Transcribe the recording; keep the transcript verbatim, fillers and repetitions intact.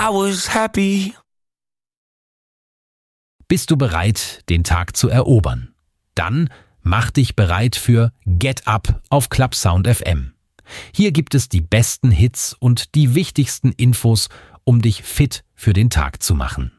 I was happy. Bist du bereit, den Tag zu erobern? Dann mach dich bereit für Get Up auf Clubsound F M. Hier gibt es die besten Hits und die wichtigsten Infos, um dich fit für den Tag zu machen.